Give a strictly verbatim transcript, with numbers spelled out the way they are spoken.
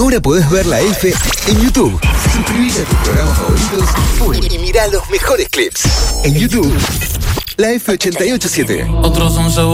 Ahora podés ver la F en YouTube. Suscribite a tus programas favoritos y mirá los mejores clips. En YouTube, la F ochenta y ocho siete. Otros once